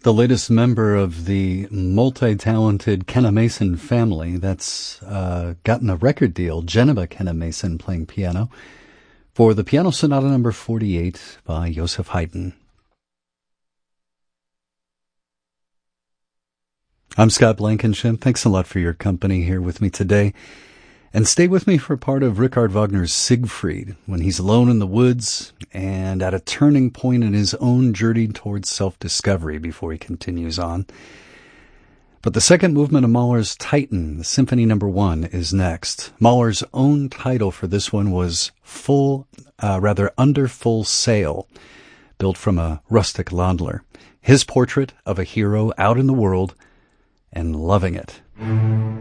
The latest member of the multi-talented Kenna Mason family that's gotten a record deal, Geneva Kenna Mason playing piano, for the Piano Sonata No. 48 by Joseph Haydn. I'm Scott Blankenship. Thanks a lot for your company here with me today. And stay with me for part of Richard Wagner's Siegfried, when he's alone in the woods and at a turning point in his own journey towards self-discovery before he continues on. But the second movement of Mahler's Titan, the Symphony No. 1, is next. Mahler's own title for this one was Under Full Sail, built from a rustic landler. His portrait of a hero out in the world and loving it.